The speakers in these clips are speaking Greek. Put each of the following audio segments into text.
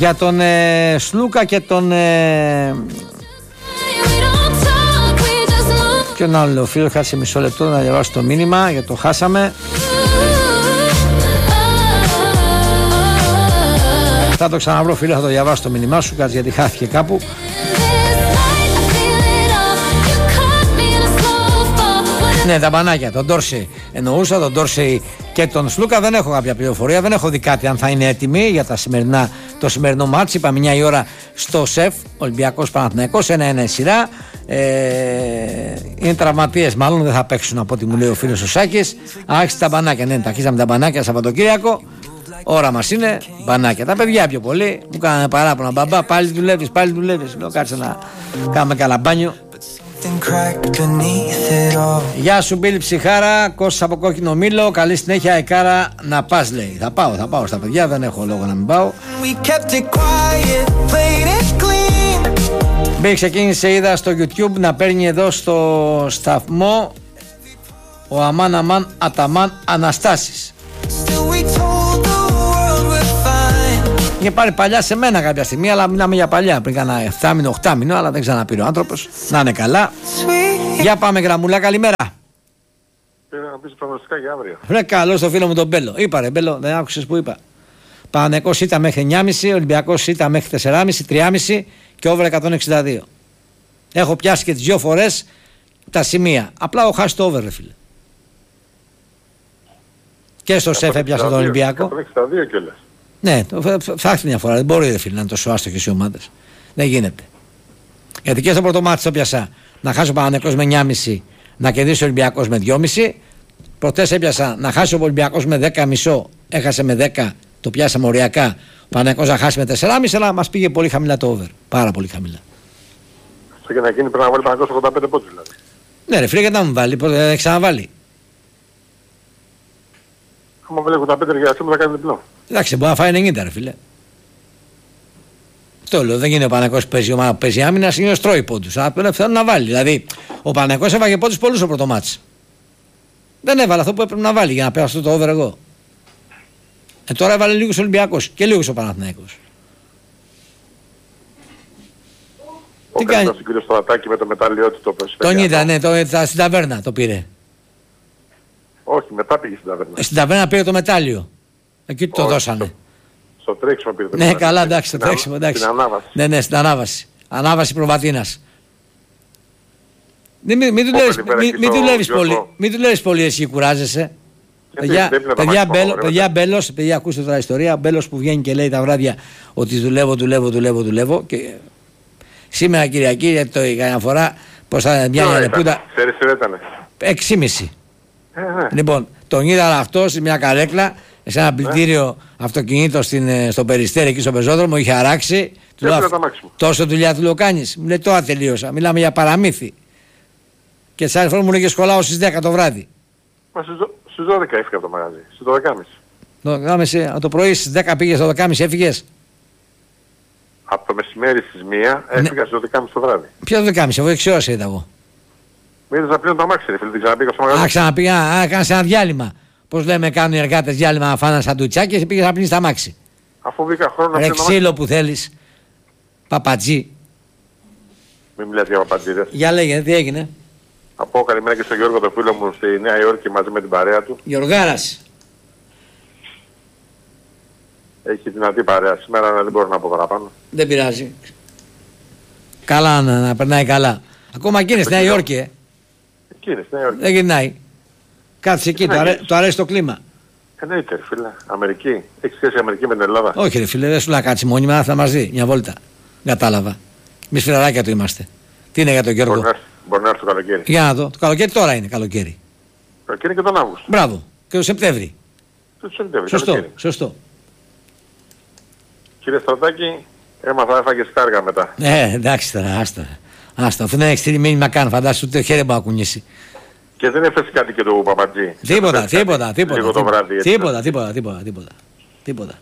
Για τον Σλούκα και τον και τον άλλο φίλο, χάσε μισό λεπτό να διαβάσω το μήνυμα γιατί το χάσαμε. Θα το ξαναβρω φίλε, θα το διαβάσω το μήνυμά σου, κάτσε γιατί χάθηκε κάπου. Ναι, τα μπανάκια, τον Ντόρσεϊ εννοούσα, τον Ντόρσεϊ και τον Σλούκα. Δεν έχω κάποια πληροφορία, δεν έχω δει κάτι αν θα είναι έτοιμοι για το σημερινό μάτς. Είπαμε 9 η ώρα στο ΣΕΦ, Ολυμπιακός Παναθηναϊκός, 1-1 σειρά. Είναι τραυματίες, μάλλον δεν θα παίξουν από ό,τι μου λέει ο φίλος ο Σάκης. Άρχισε τα μπανάκια, ναι, τα αρχίσαμε τα μπανάκια Σαββατοκύριακο. Ώρα μας είναι μπανάκια. Τα παιδιά πιο πολύ μου κάνανε παράπονα. Μπαμπά, πάλι δουλεύεις. Λέω κάτσε να κάνουμε καλά μπάνιο. Γεια σου Μπίλη Ψυχάρα, Κώστας από Κόκκινο Μήλο. Καλή συνέχεια, Εκάρα να πας λέει. Θα πάω στα παιδιά, δεν έχω λόγο να μην πάω. Μπήκε, ξεκίνησε, είδα στο YouTube να παίρνει εδώ στο σταθμό ο Αμάν Αταμάν Αναστάσης. Είχε πάρει παλιά σε μένα κάποια στιγμή, αλλά μιλάμε για παλιά. Πριν κάνα 7 μήνο, 8 μήνο, αλλά δεν ξαναπήρε ο άνθρωπος. Να είναι καλά. Για πάμε, γραμμουλά, καλημέρα. Πήρα να πεις προγνωστικά για αύριο. Βρε, καλό στο φίλο μου τον Μπέλο. Είπα ρε Μπέλο, δεν άκουσες που είπα. Παναθηναϊκός ήταν μέχρι 9,5, Ολυμπιακός ήταν μέχρι 4,5, 3,5 και over 162. Έχω πιάσει και τις 2 φορές τα σημεία. Απλά έχω χάσει το over, ρε φίλε. Και στο ΣΕΦ έπιασα τον Ολυμπιακό. 162 κιόλας. Ναι, θα έρθει μια φορά. Δεν μπορεί ρε φίλε να είναι τόσο άστοχες οι ομάδες. Δεν γίνεται. Γιατί και στο πρώτο μάτι το πιάσα να χάσει ο Παναθηναϊκός με 9,5, να κερδίσει ο Ολυμπιακός με 2,5. Προτές έπιασα να χάσει ο Ολυμπιακός με 10,5, έχασε με 10, το πιάσαμε οριακά. Ο Παναθηναϊκός να χάσει με 4,5, αλλά μας πήγε πολύ χαμηλά το over. Πάρα πολύ χαμηλά. Στο και να γίνει πρέπει να βάλει Παναθηναϊκός 85 πόντους δηλαδή. Ναι ρε φίλε, γιατί να μου βάλει, δεν ξαναβάλει. Άμα βάλει 85 για αυτό θα κάνει διπλό. Εντάξει, μπορεί να φάει 90 ρε φίλε. Αυτό λέω, δεν γίνεται ο Παναθηναϊκός που παίζει άμυνα, συνήθως τρώει πόντους. Θέλει να βάλει. Δηλαδή, ο Παναθηναϊκός έβαγε πόντους πολλούς στο πρώτο μάτς. Δεν έβαλε αυτό που έπρεπε να βάλει για να πέρασε το over εγώ. Τώρα έβαλε λίγους Ολυμπιακός και λίγους ο Παναθηναϊκός. Τι κάνει? Στον κύριο Στρατάκη με το μετάλλιο του το πες. Τον είδα, ναι, στην ταβέρνα το πήρε. Όχι, μετά πήγε στην ταβέρνα. Στην ταβέρνα πήρε το μετάλλιο. Εκεί το δώσανε. Στο τρέξιμο πήρε το μετάλλιο. Ναι, καλά, εντάξει, στο τρέξιμο, εντάξει. Στην ανάβαση. Ναι, στην ανάβαση. Ανάβαση προβατίνας. Μην δουλεύεις πολύ εσύ, κουράζεσαι. Παιδιά Μπέλος, παιδιά ακούστε τώρα ιστορία. Μπέλος που βγαίνει και λέει τα βράδια ότι δουλεύω και σήμερα Κυριακή, γιατί το καμιά φορά πως θα μια λεπούτα 6,5. Λοιπόν, τον είδα αυτό σε μια καρέκλα, σε ένα πλυντήριο αυτοκινήτο στο Περιστέρι εκεί στο πεζόδρομο, είχε αράξει. Τόσο δουλειά του λέω κάνεις. Μου λέει τώρα τελείωσα. Μιλάμε για παραμύθι. Και τις άλλες φορές μου λέγε σχολάω στις 10 το βράδυ. Μα στις 12 έφυγα από το μαγαζί. Στις 12.30. Το πρωί στις 10 πήγες, στο 12.30 έφυγες. Από το μεσημέρι στις 1 έφυγα στις 12.30 το βράδυ. Ποιο 12.30, εγώ 6 ώρες είδα εγώ. Μη είδες να πλύνω το αμάξι, φίλε, δεν ξαναπήγα στο μαγαζί. Ξαναπήγα, κάνεις ένα διάλειμμα. Πώς λέμε, κάνουν οι εργάτες διάλειμμα να φάνε σαντουιτσάκι και πήγες να πλύνεις τα αμάξι. Αφού βγήκα χρόνο να πλύνω το αμάξι. Ξύλο που θέλεις. Παπατζή. Μην μιλάς για παπατζίδες. Για λέγε, τι έγινε. Θα πω καλημέρα και στον Γιώργο το φίλο μου στη Νέα Υόρκη μαζί με την παρέα του. Γιωργάρας. Έχει δυνατή παρέα. Σήμερα δεν μπορώ να πω παραπάνω. Δεν πειράζει. Καλά να περνάει καλά. Ακόμα εκεί είναι στη Νέα Υόρκη, Εκεί είναι στη Νέα Υόρκη. Δεν γυρνάει. Κάτσε εκεί, του αρέσει το κλίμα. Εννοείται ρε φίλε. Αμερική. Έχει σχέση Αμερική με την Ελλάδα. Όχι ρε φίλε, δεν σου λέει κάτσει μόνιμα, θα μας δει μια βόλτα. Κατάλαβα. Εμείς φιλαράκια του είμαστε. Τι είναι για τον Γιώργο. Μπορεί να έρθει το καλοκαίρι. Για να δω. Το καλοκαίρι τώρα είναι καλοκαίρι. Καλοκαίρι και τον Αύγουστο. Μπράβο. Και το Σεπτέμβρη. Σωστό. Κύριε Στρατάκη, έμαθα έφαγες κάργα μετά. Εντάξει τώρα, άστα. Αφού δεν έχεις στείλει μήνυμα καν, φαντάσου ούτε χέρι μπορεί να κουνήσει. Και δεν έφεσε κάτι και το Παπατζή. Τίποτα. Λίγο το βράδυ. Τίποτα.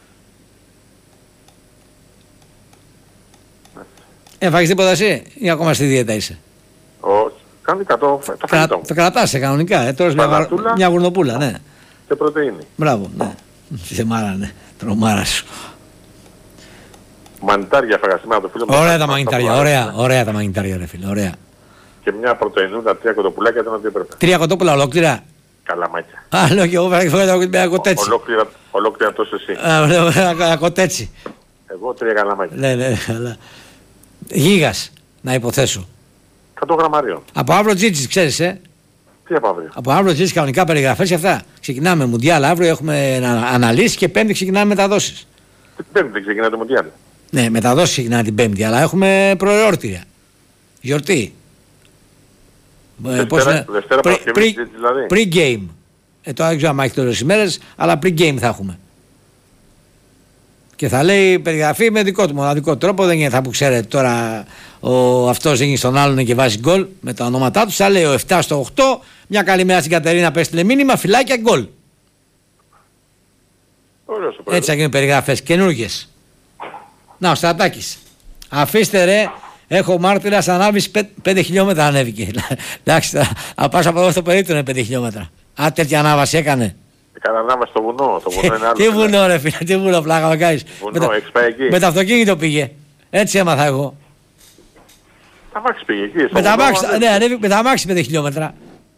Έφαγες τίποτα εσύ ή ακόμα στη δίαιτα είσαι? Όχι. Κανονικά το φαγητό μου. Το κρατάς κανονικά, τώρα μια γουρνοπούλα, ναι. Και πρωτεΐνη. Μπράβο, ναι. Σε μάρα, ναι. Τρομάρα σου. Μανιτάρια φάγα σήμερα το φίλο μου. Ωραία τα μανιτάρια, ωραία τα μανιτάρια ρε φίλε, ωραία. Και μια πρωτεϊνούδα, 3 κοτοπουλάκια ήταν ό,τι έπρεπε. 3 κοτόπουλα ολόκληρα. Καλαμάκια. Α, λέω και εγώ φάγα με κοτέτσι. Ολόκληρα τόσο εσύ. Α, κοτέτσι. Εγώ 3 καλαμάκια. Ναι, αλλά... Γίγας, να υποθέσω. 100 γραμμαρίων. Από αύριο Τζίτσις, ξέρεις, Τι από αύριο. Από αύριο Τζίτσις κανονικά περιγραφές και αυτά. Ξεκινάμε Μουντιάλ, αύριο έχουμε αναλύσεις και Πέμπτη ξεκινάμε μεταδόσεις. Την Πέμπτη ξεκινάει το Μουντιάλ. Ναι, μεταδόσεις ξεκινάει την Πέμπτη, αλλά έχουμε προεόρτια. Γιορτή. Δευτέρα Παρασκευή δηλαδή. Pre-game. Τώρα δεν ξέρω αν έχει τόσες ημέρες, αλλά pre-game θα έχουμε. Και θα λέει περιγραφή με δικό του μοναδικό τρόπο. Δεν είναι θα που ξέρετε τώρα αυτός δίνει στον άλλον και βάζει γκολ με τα ονόματά του. Θα λέει ο 7 στο 8, μια καλημέρα στην Κατερίνα, πέστειλε μήνυμα, φυλάκια, γκολ. Έτσι θα γίνουν περιγραφές καινούργιες. Να, ο Στρατάκης. Αφήστε ρε, έχω μάρτυρας, ανάβεις 5 χιλιόμετρα ανέβηκε. Εντάξει, θα πας από εδώ στο περίπτωρο 5 χιλιόμετρα. Α, τέτοια ανάβαση έκανε. Έκανα ανάβαση στο βουνό. Το βουνό είναι άλλο. Τι βουνό ρε φίλε, τι βουνό πλάκα με κάνεις. Βουνό, έχεις πάει εκεί. Με το αυτοκίνητο πήγε. Έτσι έμαθα εγώ. Τα μάξι πήγε εκεί. Με τα μάξι 5 χιλιόμετρα.